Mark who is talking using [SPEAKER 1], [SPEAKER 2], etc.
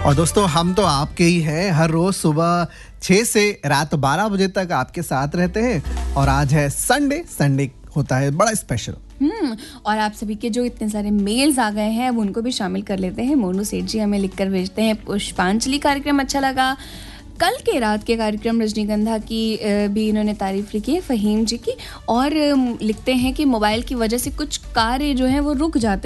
[SPEAKER 1] और दोस्तों हम तो आपके ही हैं, हर रोज सुबह 6 से रात 12 बजे तक आपके साथ रहते हैं। और आज है संडे होता है बड़ा स्पेशल।
[SPEAKER 2] और आप सभी के जो इतने सारे मेल्स आ गए हैं अब उनको भी शामिल कर लेते हैं। मोनू सेठ जी हमें लिखकर भेजते हैं, पुष्पांजलि कार्यक्रम अच्छा लगा, कल के रात के कार्यक्रम रजनीगंधा की भी इन्होंने तारीफ लिखी है, फहीम जी की। और लिखते हैं कि मोबाइल की वजह से कुछ कार्य जो हैं वो रुक जाते